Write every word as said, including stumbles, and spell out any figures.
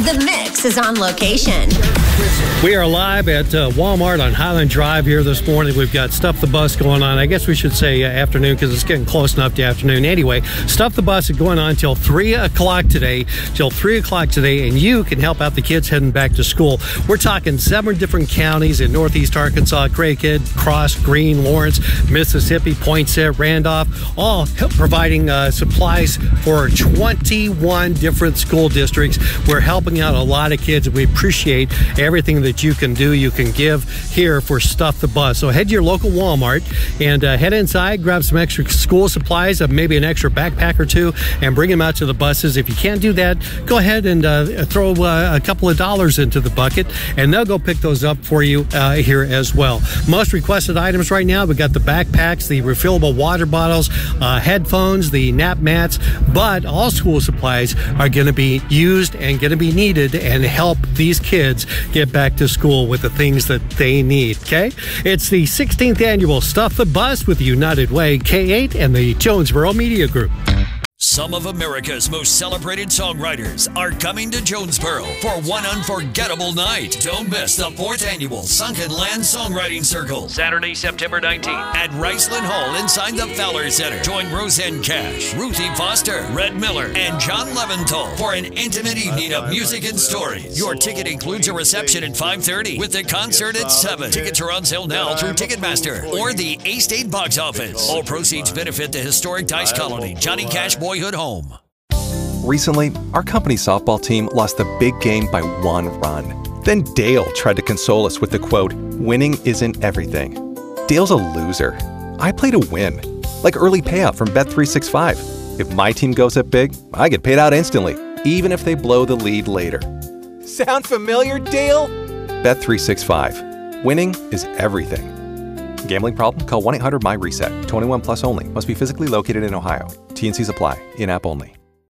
The Mix is on location. We are live at uh, Walmart on Highland Drive here this morning. We've got Stuff the Bus going on. I guess we should say uh, afternoon because it's getting close enough to afternoon. Anyway, Stuff the Bus is going on until three o'clock today. Till three o'clock today, and you can help out the kids heading back to school. We're talking seven different counties in northeast Arkansas: Craighead, Cross, Green, Lawrence, Mississippi, Poinsett, Randolph, all providing uh, supplies for twenty-one different school districts. We're helping out a lot of kids, and we appreciate everything that you can do, you can give here for Stuff the Bus. So head to your local Walmart and uh, head inside, grab some extra school supplies, uh, maybe an extra backpack or two, and bring them out to the buses. If you can't do that, go ahead and uh, throw uh, a couple of dollars into the bucket, and they'll go pick those up for you uh, here as well. Most requested items right now, we've got the backpacks, the refillable water bottles, uh, headphones, the nap mats, but all school supplies are going to be used and going to be needed and help these kids get back to school with the things that they need, okay? It's the sixteenth annual Stuff the Bus with United Way, K eight, and the Jonesboro Media Group. Some of America's most celebrated songwriters are coming to Jonesboro for one unforgettable night. Don't miss the fourth annual Sunken Land Songwriting Circle, Saturday, September nineteenth at Riceland Hall inside the Fowler Center. Join Roseanne Cash, Ruthie Foster, Red Miller, and John Leventhal for an intimate evening of music and stories. Your ticket includes a reception at five thirty with the concert at seven. Tickets are on sale now through Ticketmaster or the A-State box office. All proceeds benefit the historic Dice Colony Johnny Cash Boyhood Home. Recently, our company softball team lost the big game by one run. Then Dale tried to console us with the quote, "Winning isn't everything." Dale's a loser. I play to win. Like early payout from Bet three sixty-five. If my team goes up big, I get paid out instantly, even if they blow the lead later. Sound familiar, Dale? Bet three sixty-five. Winning is everything. Gambling problem? Call one eight hundred M Y RESET. twenty-one plus only. Must be physically located in Ohio. T and Cs apply. In-app only.